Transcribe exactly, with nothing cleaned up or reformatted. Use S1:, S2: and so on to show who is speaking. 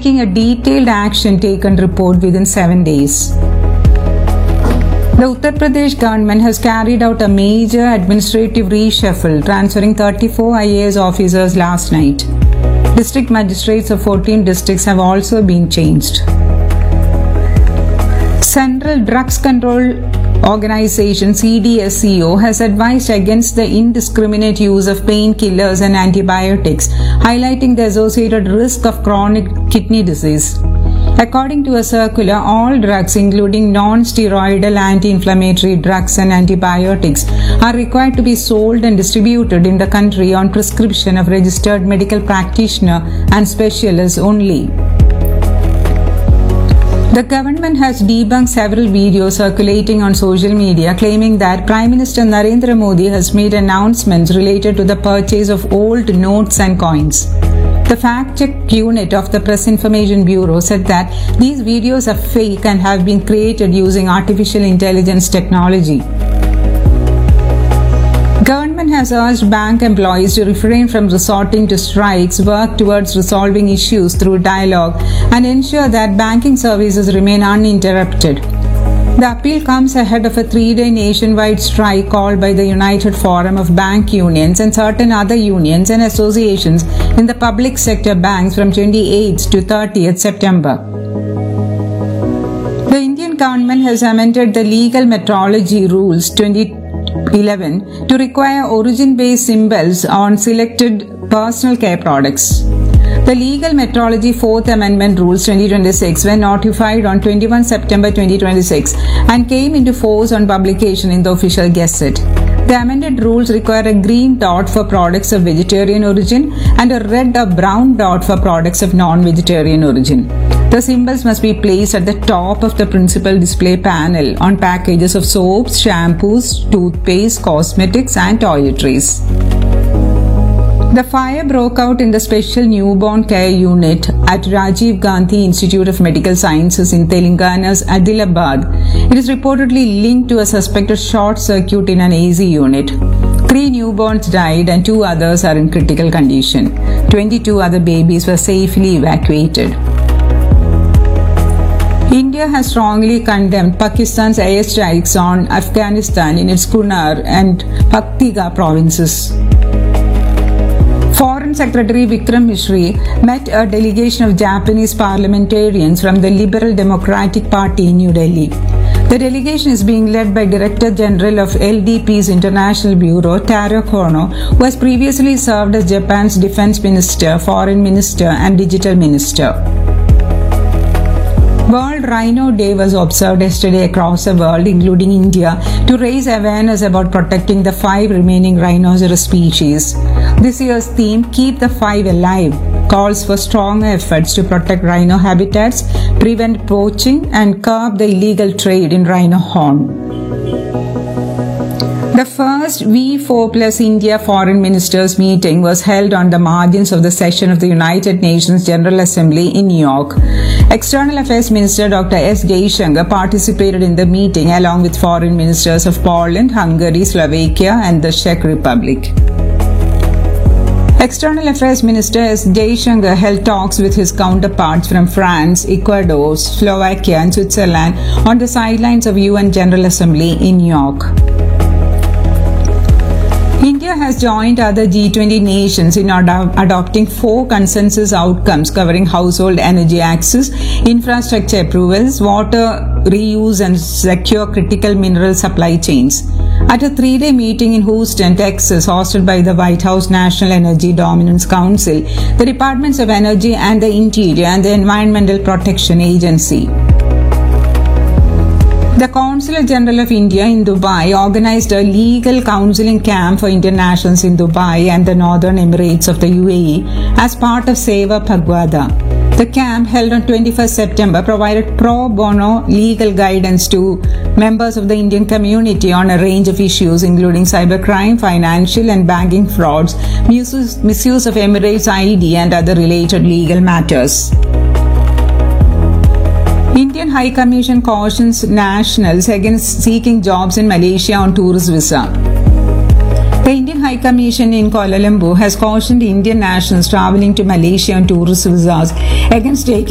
S1: seeking a detailed action taken report within seven days. The Uttar Pradesh government has carried out a major administrative reshuffle, transferring thirty-four I A S officers last night. District magistrates of fourteen districts have also been changed. Central Drugs Control Organization C D S C O has advised against the indiscriminate use of painkillers and antibiotics, highlighting the associated risk of chronic kidney disease. According to a circular, all drugs, including non-steroidal anti-inflammatory drugs and antibiotics, are required to be sold and distributed in the country on prescription of registered medical practitioner and specialists only. The government has debunked several videos circulating on social media claiming that Prime Minister Narendra Modi has made announcements related to the purchase of old notes and coins. The fact-check unit of the Press Information Bureau said that these videos are fake and have been created using artificial intelligence technology. Government has urged bank employees to refrain from resorting to strikes, work towards resolving issues through dialogue, and ensure that banking services remain uninterrupted. The appeal comes ahead of a three-day nationwide strike called by the United Forum of Bank Unions and certain other unions and associations in the public sector banks from twenty-eighth to thirtieth September. The Indian government has amended the legal metrology rules twenty eleven to require origin-based symbols on selected personal care products. The Legal Metrology Fourth Amendment Rules twenty twenty-six were notified on twenty-first September twenty twenty-six and came into force on publication in the official Gazette. The amended rules require a green dot for products of vegetarian origin and a red or brown dot for products of non-vegetarian origin. The symbols must be placed at the top of the principal display panel on packages of soaps, shampoos, toothpaste, cosmetics and toiletries. The fire broke out in the special newborn care unit at Rajiv Gandhi Institute of Medical Sciences in Telangana's Adilabad. It is reportedly linked to a suspected short circuit in an A Z unit. Three newborns died and two others are in critical condition. twenty-two other babies were safely evacuated. India has strongly condemned Pakistan's airstrikes on Afghanistan in its Kunar and Paktika provinces. Foreign Secretary Vikram Misri met a delegation of Japanese parliamentarians from the Liberal Democratic Party in New Delhi. The delegation is being led by Director General of L D P's International Bureau, Taro Kono, who has previously served as Japan's Defense Minister, Foreign Minister and Digital Minister. World Rhino Day was observed yesterday across the world, including India, to raise awareness about protecting the five remaining rhinoceros species. This year's theme, Keep the Five Alive, calls for strong efforts to protect rhino habitats, prevent poaching, and curb the illegal trade in rhino horn. The first V four plus India Foreign Ministers meeting was held on the margins of the session of the United Nations General Assembly in New York. External Affairs Minister Doctor S Jaishankar participated in the meeting along with foreign ministers of Poland, Hungary, Slovakia and the Czech Republic. External Affairs Minister S Jaishankar held talks with his counterparts from France, Ecuador, Slovakia and Switzerland on the sidelines of U N General Assembly in New York. India has joined other G twenty nations in ad- adopting four consensus outcomes covering household energy access, infrastructure approvals, water reuse and secure critical mineral supply chains. At a three-day meeting in Houston, Texas, hosted by the White House National Energy Dominance Council, the Departments of Energy and the Interior and the Environmental Protection Agency. The Consulate General of India in Dubai organized a legal counseling camp for Indian nationals in Dubai and the Northern Emirates of the U A E as part of Seva Bhagwada. The camp, held on twenty-first September, provided pro bono legal guidance to members of the Indian community on a range of issues including cybercrime, financial and banking frauds, misuse, misuse of Emirates I D and other related legal matters. Indian High Commission cautions nationals against seeking jobs in Malaysia on tourist visa. The Indian High Commission in Kuala Lumpur has cautioned Indian nationals travelling to Malaysia on tourist visas against taking